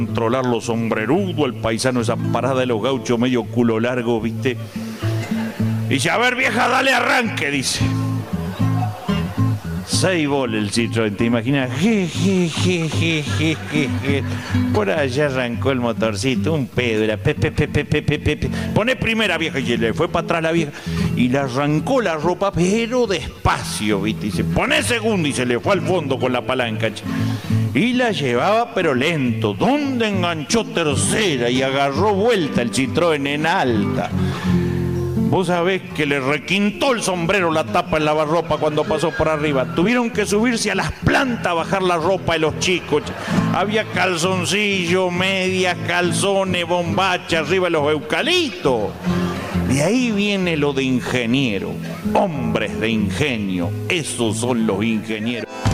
controlar los sombrerudos, el paisano, esa parada de los gauchos medio culo largo, ¿viste? Dice, a ver, vieja, dale arranque, dice. 6 bolas el Citroën, ¿te imaginas? Por allá arrancó el motorcito, un pedo, era Poné primera, vieja, y le fue para atrás la vieja, y le arrancó la ropa, pero despacio, ¿viste? Dice, poné segunda, y se le fue al fondo con la palanca, y la llevaba, pero lento. ¿Dónde enganchó tercera? Y agarró vuelta el Citroën en alta. Vos sabés que le requintó el sombrero la tapa en lavarropa cuando pasó por arriba. Tuvieron que subirse a las plantas a bajar la ropa de los chicos. Había calzoncillo, medias, calzones, bombacha arriba de los eucaliptos. De ahí viene lo de ingeniero. Hombres de ingenio. Esos son los ingenieros.